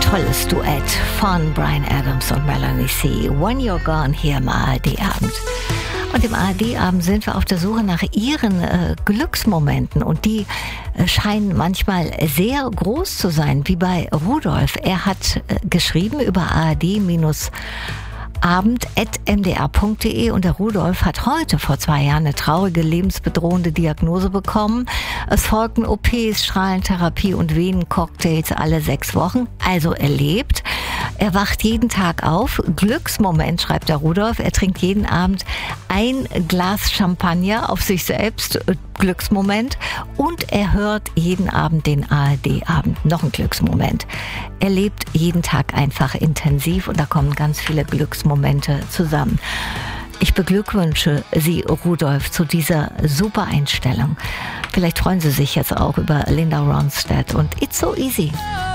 tolles Duett von Bryan Adams und Melanie C. When You're Gone hier im ARD-Abend. Und im ARD-Abend sind wir auf der Suche nach ihren Glücksmomenten. Und die scheinen manchmal sehr groß zu sein, wie bei Rudolf. Er hat geschrieben über abend@mdr.de und der Rudolf hat heute vor 2 Jahren eine traurige, lebensbedrohende Diagnose bekommen. Es folgten OPs, Strahlentherapie und Venencocktails alle 6 Wochen. Also er lebt. Er wacht jeden Tag auf. Glücksmoment, schreibt der Rudolf. Er trinkt jeden Abend ein Glas Champagner auf sich selbst. Glücksmoment. Und er hört jeden Abend den ARD-Abend. Noch ein Glücksmoment. Er lebt jeden Tag einfach intensiv und da kommen ganz viele Glücksmomente zusammen. Ich beglückwünsche Sie, Rudolf, zu dieser super Einstellung. Vielleicht freuen Sie sich jetzt auch über Linda Ronstadt und It's So Easy.